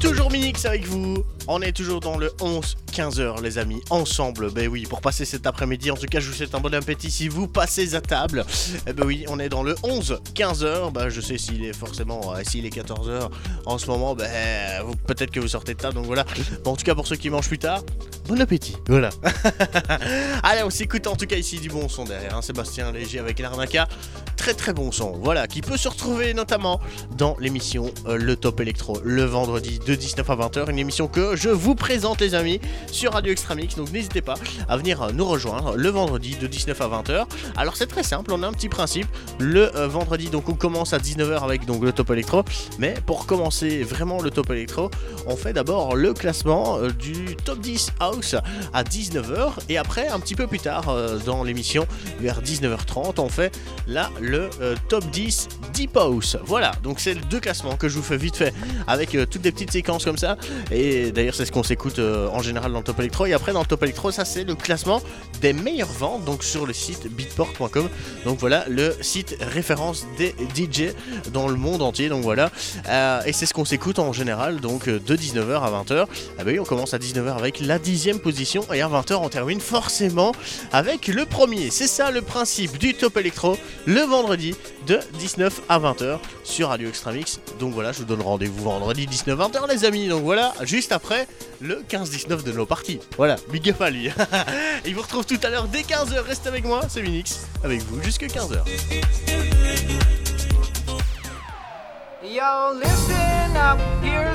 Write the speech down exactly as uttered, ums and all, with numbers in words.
Toujours Minix avec vous. On est toujours dans le onze quinze heures les amis, ensemble, ben oui, pour passer cet après-midi. En tout cas, je vous souhaite un bon appétit si vous passez à table. Eh ben oui, on est dans le onze quinze heures. Ben je sais s'il est forcément, euh, s'il est quatorze heures en ce moment, ben vous, peut-être que vous sortez de table, donc voilà. Bon, en tout cas, pour ceux qui mangent plus tard, bon appétit, voilà. Allez, on s'écoute en tout cas ici du bon son derrière, hein. Sébastien Léger avec l'Arnaca. Très très bon son, voilà, qui peut se retrouver notamment dans l'émission euh, Le Top Electro, le vendredi de dix-neuf à vingt heures, une émission que je vous présente les amis sur Radio Extramix, donc n'hésitez pas à venir euh, nous rejoindre le vendredi de dix-neuf à vingt heures. Alors c'est très simple, on a un petit principe, le euh, vendredi donc on commence à dix-neuf heures avec donc le Top Electro, mais pour commencer vraiment le Top Electro, on fait d'abord le classement euh, du Top dix House à dix-neuf heures, et après un petit peu plus tard euh, dans l'émission vers dix-neuf heures trente on fait là le euh, Top dix Deep House. Voilà, donc c'est les deux classements que je vous fais vite fait avec euh, toutes des petites séquences comme ça, et d'ailleurs c'est ce qu'on s'écoute euh, en général dans le Top Electro. Et après dans le Top Electro, ça c'est le classement des meilleures ventes donc sur le site beatport point com, donc voilà le site référence des D J dans le monde entier, donc voilà euh, et c'est ce qu'on s'écoute en général donc de dix-neuf heures à vingt heures. Ah bah oui, on commence à dix-neuf heures avec la dixième position et à vingt heures on termine forcément avec le premier. C'est ça le principe du Top Electro, le vendredi de dix-neuf à vingt heures sur Radio Extramix. Donc voilà, je vous donne rendez-vous vendredi dix-neuf à vingt heures les amis. Donc voilà, juste après le quinze dix-neuf de nos parties. Voilà, big up à lui. Il vous retrouve tout à l'heure dès quinze heures. Restez avec moi, c'est Minix avec vous jusque quinze heures. Yo, listen up, here